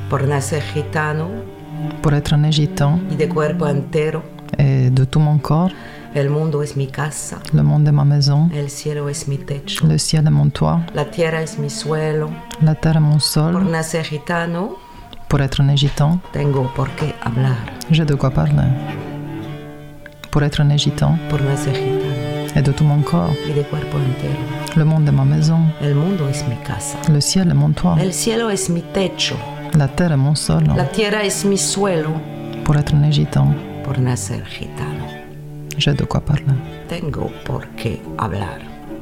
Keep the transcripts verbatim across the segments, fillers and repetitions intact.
Por nacer gitano. Pour être un gitan. Y de cuerpo entero. Et de tout mon corps. El mundo es mi casa. Le monde est ma maison. El cielo es mi techo. Le ciel est mon toit. La tierra es mi suelo. La terre est mon sol. Por nacer gitano. Pour être un gitan. Tengo por qué hablar. J'ai de quoi parler. Pour être un gitan. Por nacer gitano. Et de tout mon corps. Y de cuerpo entero. Le monde est ma maison. El mundo es mi casa. Le ciel est mon toit. El cielo es mi techo. La terre est mon sol. La tierra es mi suelo. Pour être un gitan. Por nacer gitano. J'ai de quoi parler. Tengo por qué hablar.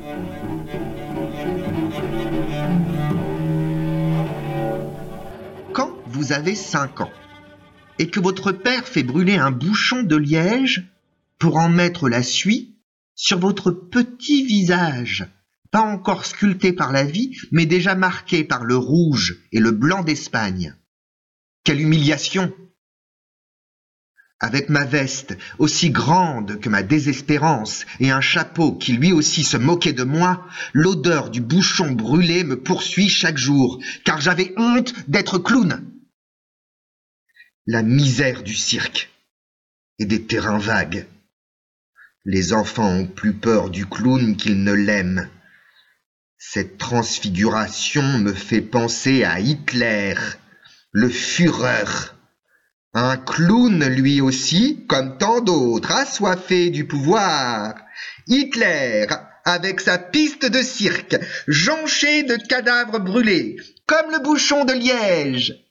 Quand vous avez cinq ans et que votre père fait brûler un bouchon de liège pour en mettre la suie sur votre petit visage, pas encore sculpté par la vie, mais déjà marqué par le rouge et le blanc d'Espagne. Quelle humiliation! Avec ma veste aussi grande que ma désespérance et un chapeau qui lui aussi se moquait de moi, l'odeur du bouchon brûlé me poursuit chaque jour, car j'avais honte d'être clown. La misère du cirque et des terrains vagues. Les enfants ont plus peur du clown qu'ils ne l'aiment. Cette transfiguration me fait penser à Hitler, le Führer. Un clown, lui aussi, comme tant d'autres, assoiffé du pouvoir. Hitler, avec sa piste de cirque, jonchée de cadavres brûlés, comme le bouchon de liège.